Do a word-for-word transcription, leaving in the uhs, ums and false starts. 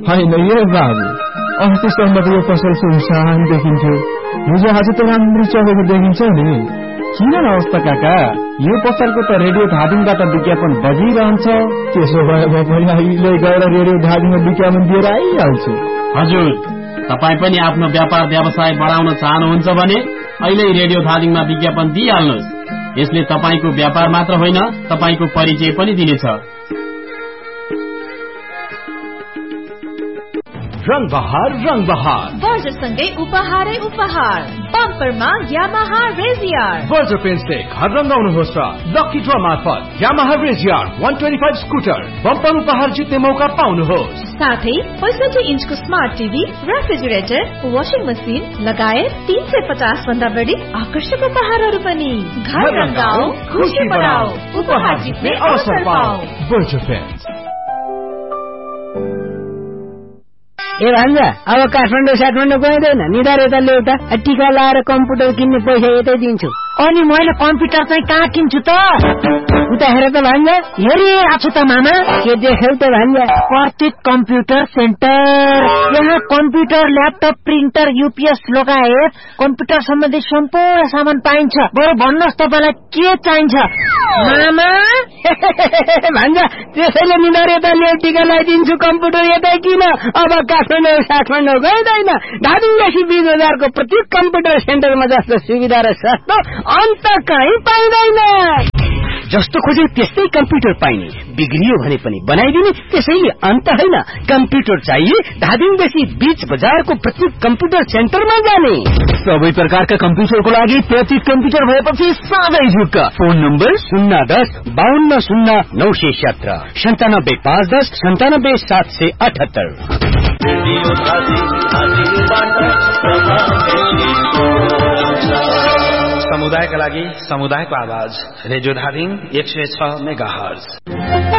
होइन यो बाबु, अस्तिसम्म त यो पसल सुनसान देखिन्थ्यो, हिजो आज त राम्रो चलेको देखिन्छ नि। किन अवस्था काका, यो पसलको त रेडियो धादिङबाट विज्ञापन बजिरहन्छ। त्यसो भए म पनि अहिले गएर रेडियो धादिङमा विज्ञापन दिएर आइहाल्छु। हजुर, तपाईँ पनि आफ्नो व्यापार व्यवसाय बढाउन चाहनुहुन्छ भने अहिले रेडियो धादिङमा विज्ञापन दिइहाल्नुहोस्। यसले तपाईँको व्यापार मात्र होइन, तपाईँको परिचय पनि दिनेछ। रंग बहार रंग बहार बर्जरसँगै उपहारै उपहार। बम्परमा यामाहा रेजियर। बर्जर पेन्टले घर रंगाउनुहोस् र लकी ड्र मार्फत यामाहा रेजियर एक सौ पच्चीस स्कुटर बम्पर उपहार जित्ने मौका पाउनुहोस्। साथै पैंसठी इन्चको smart TV, refrigerator, washing machine लगायत तीन सय पचास भन्दा बढी आकर्षक उपहारहरू पनि। घर रंगाऊ, खुशी बढाऊ, उपहार जित्ने अवसर पाऊ। Berger pant. ए भान्जा, अब काठमाडौँ साठमाडौँ गइँदैन, निधार यता ल्याउता, टिका लाएर कम्प्युटर किन्ने पैसा यतै दिन्छु। अनि मैले कम्प्युटर चाहिँ कहाँ किन्छु त? उता हेर त भान्जा, हेरिरहेको छु त मामा। के देख्यौ त भान्जा? प्रतीक कम्प्युटर सेन्टर। यहाँ कम्प्युटर, ल्यापटप, प्रिन्टर, युपिएस लगायत कम्प्युटर सम्बन्धी सम्पूर्ण सामान पाइन्छ। बरु भन्नुहोस् तपाईँलाई के चाहिन्छ? मामा भान्जा, त्यसैले निधार यता ल्याउ, टिका लगाइदिन्छु, कम्प्युटर यतै किन। अब काठमाडौँ साठमाडौँ गइँदैन, धादिङदेखि बीस हजारको प्रतीक कम्प्युटर सेन्टरमा जस्तो सुविधा र सस्तो अन्त कहीँ पाइँदैन। जस्तो खोजे त्यस्तै कम्प्युटर पाइने, बिग्रियो भने पनि बनाइदिने, त्यसैले अन्त होइन। कम्प्युटर चाहिए धादिङदेखि बीच बजारको प्रतीक कम्प्युटर सेन्टरमा जाने। सबै प्रकारका कम्प्युटरको लागि प्रतीक कम्प्युटर भएपछि साधै झुक्क। फोन नम्बर शून्य दस बाहन्न शून्य नौ सय सत्र सन्तानब्बे पाँच दस सन्तानब्बे सात सय अठहत्तर। समुदायका लागि समुदायको आवाज रेडियो धादिङ एक सय छ मेगा हर्ज।